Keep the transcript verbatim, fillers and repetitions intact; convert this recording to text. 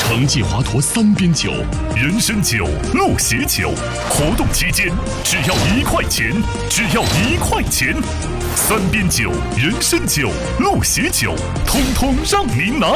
恒记华佗三边酒，人参酒、鹿血酒，活动期间只要一块钱，只要一块钱，三边酒、人参酒、鹿血酒，通通让您拿。